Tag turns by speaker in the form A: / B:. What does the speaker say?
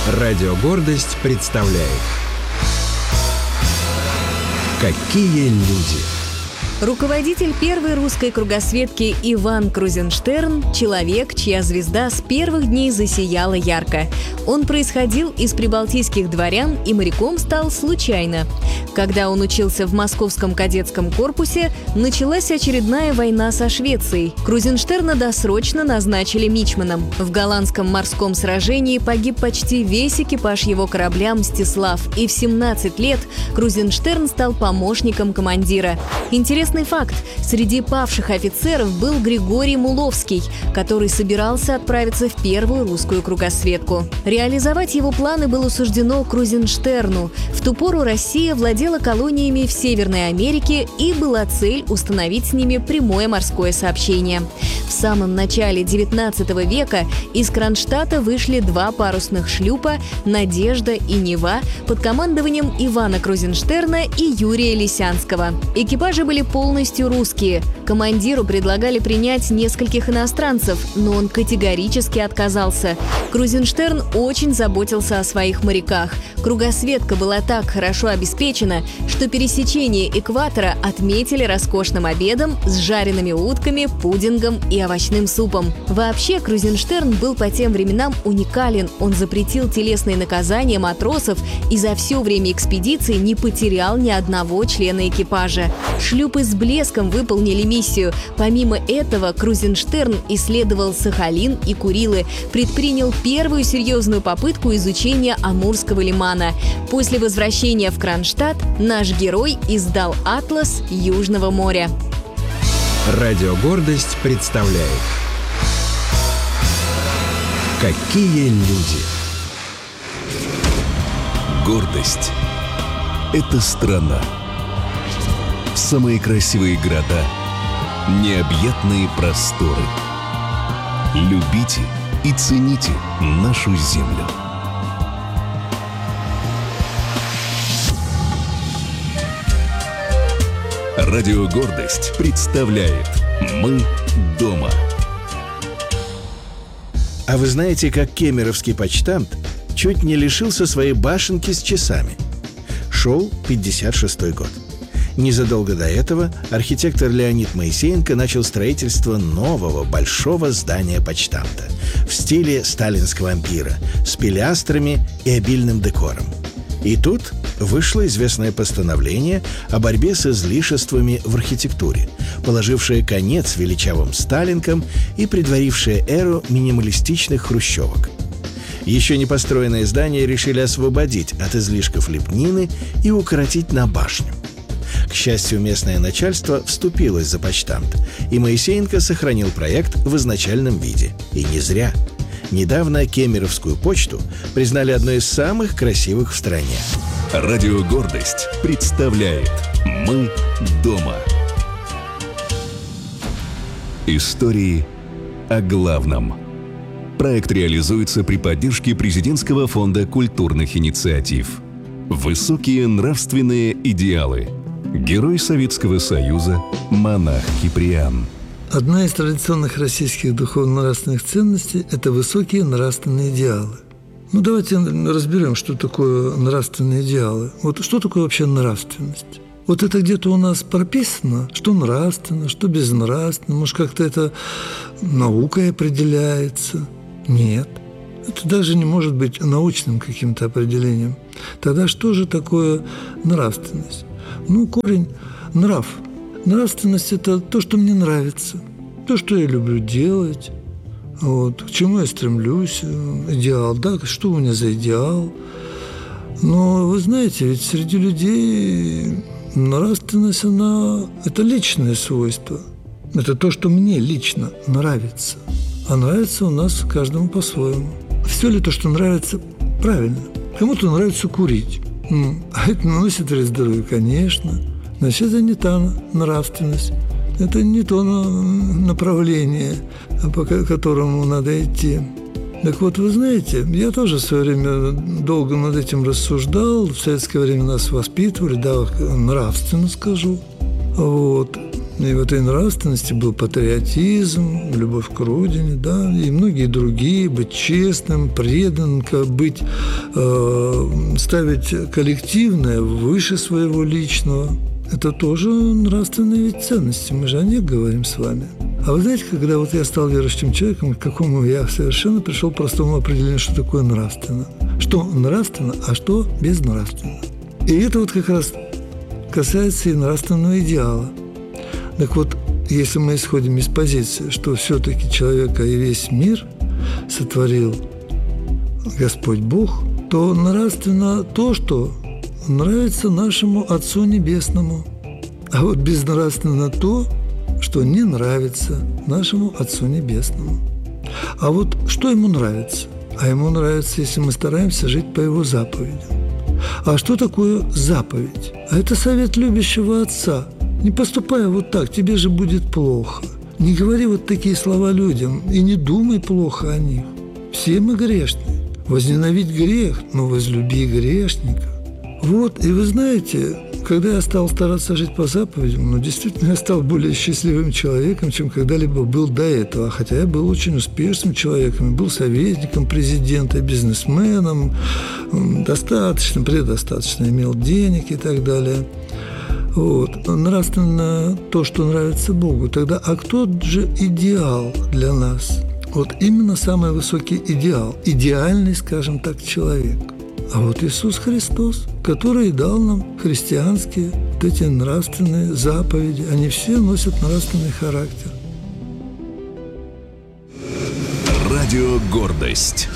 A: Радио «Гордость» представляет «Какие люди».
B: Руководитель первой русской кругосветки Иван Крузенштерн – человек, чья звезда с первых дней засияла ярко. Он происходил из прибалтийских дворян и моряком стал случайно. Когда он учился в Московском кадетском корпусе, началась очередная война со Швецией. Крузенштерна досрочно назначили мичманом. В голландском морском сражении погиб почти весь экипаж его корабля «Мстислав», и в 17 лет Крузенштерн стал помощником командира. Интересный факт – среди павших офицеров был Григорий Муловский, который собирался отправиться в первую русскую кругосветку. Реализовать его планы было суждено Крузенштерну. В ту пору Россия владела колониями в Северной Америке, и была цель установить с ними прямое морское сообщение. В самом начале XIX века из Кронштадта вышли два парусных шлюпа «Надежда» и «Нева» под командованием Ивана Крузенштерна и Юрия Лисянского. Экипажи были полностью русские. Командиру предлагали принять нескольких иностранцев, но он категорически отказался. Крузенштерн очень заботился о своих моряках. Кругосветка была так хорошо обеспечена, что пересечение экватора отметили роскошным обедом с жареными утками, пудингом и овощным супом. Вообще, Крузенштерн был по тем временам уникален. Он запретил телесные наказания матросов и за все время экспедиции не потерял ни одного члена экипажа. Шлюпы с блеском выполнили миссию. Помимо этого, Крузенштерн исследовал Сахалин и Курилы, предпринял первую серьезную попытку изучения Амурского лимана. После возвращения в Кронштадт наш герой издал «Атлас Южного моря».
A: Радио «Гордость» представляет «Какие люди».
C: Гордость – это страна. Самые красивые города, необъятные просторы. Любите и цените нашу землю. Радио «Гордость» представляет «Мы дома».
D: А вы знаете, как кемеровский почтамт чуть не лишился своей башенки с часами? Шел 56-й год. Незадолго до этого архитектор Леонид Моисеенко начал строительство нового большого здания почтамта в стиле сталинского ампира с пилястрами и обильным декором. И тут вышло известное постановление о борьбе с излишествами в архитектуре, положившее конец величавым сталинкам и предварившее эру минималистичных хрущевок. Еще не построенное здание решили освободить от излишков лепнины и укоротить на башню. К счастью, местное начальство вступилось за почтамт, и Моисеенко сохранил проект в изначальном виде. И не зря. Недавно Кемеровскую почту признали одной из самых красивых в стране.
C: Радио «Гордость» представляет «Мы дома». Истории о главном. Проект реализуется при поддержке Президентского фонда культурных инициатив. Высокие нравственные идеалы. Герой Советского Союза, монах Киприан.
E: Одна из традиционных российских духовно-нравственных ценностей – это высокие нравственные идеалы. Давайте разберем, что такое нравственные идеалы. Вот что такое вообще нравственность? Вот это где-то у нас прописано, что нравственно, что безнравственно. Может, как-то это наукой определяется? Нет. Это даже не может быть научным каким-то определением. Тогда что же такое нравственность? Корень – нрав. Нравственность – это то, что мне нравится, то, что я люблю делать, к чему я стремлюсь, идеал, да, что у меня за идеал. Но вы знаете, ведь среди людей нравственность, это личное свойство. Это то, что мне лично нравится. А нравится у нас каждому по-своему. Все ли то, что нравится, правильно? Кому-то нравится курить. А это наносит вред здоровью, конечно. Значит, это не та нравственность. Это не то направление, по которому надо идти. Так вот, вы знаете, я тоже в свое время долго над этим рассуждал. В советское время нас воспитывали, да, нравственно скажу. И в этой нравственности был патриотизм, любовь к родине, да, и многие другие, быть честным, преданным, быть, ставить коллективное выше своего личного. Это тоже нравственные ведь ценности, мы же о них говорим с вами. А вы знаете, когда вот я стал верующим человеком, к какому я совершенно пришел к простому определению, что такое нравственно. Что нравственно, а что безнравственно. И это вот как раз касается и нравственного идеала. Так вот, если мы исходим из позиции, что все-таки человека и весь мир сотворил Господь Бог, то нравственно то, что нравится нашему Отцу Небесному. А вот безнравственно то, что не нравится нашему Отцу Небесному. А вот что ему нравится? А ему нравится, если мы стараемся жить по его заповедям. А что такое заповедь? А это совет любящего Отца. Не поступай вот так, тебе же будет плохо. Не говори вот такие слова людям и не думай плохо о них. Все мы грешны. Возненавидь грех, но возлюби грешника. Вот, и вы знаете, когда я стал стараться жить по заповедям, действительно, я стал более счастливым человеком, чем когда-либо был до этого. Хотя я был очень успешным человеком, был советником президента, бизнесменом, предостаточно имел денег и так далее. Вот. Нравственно то, что нравится Богу. Тогда, а кто же идеал для нас? Вот именно самый высокий идеал, идеальный, скажем так, человек. А вот Иисус Христос, который дал нам христианские вот эти нравственные заповеди, они все носят нравственный характер.
C: Радио «Гордость».